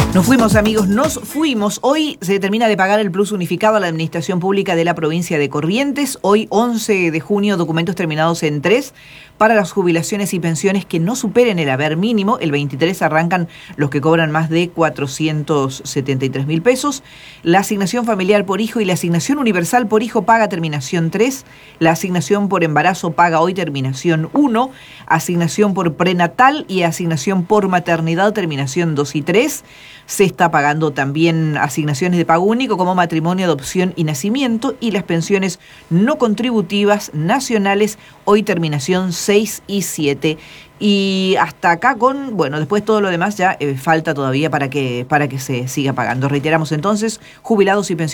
Nos fuimos, amigos, nos fuimos. Hoy se termina de pagar el plus unificado a la Administración Pública de la provincia de Corrientes. Hoy, 11 de junio, documentos terminados en 3 para las jubilaciones y pensiones que no superen el haber mínimo. El 23 arrancan los que cobran más de 473.000 pesos. La asignación familiar por hijo y la asignación universal por hijo paga terminación 3. La asignación por embarazo paga hoy terminación 1. Asignación por prenatal y asignación por maternidad terminación 2 y 3. Se está pagando también asignaciones de pago único como matrimonio, adopción y nacimiento, y las pensiones no contributivas nacionales, hoy terminación 6 y 7. Y hasta acá después todo lo demás ya falta todavía para que se siga pagando. Reiteramos entonces, jubilados y pensionados.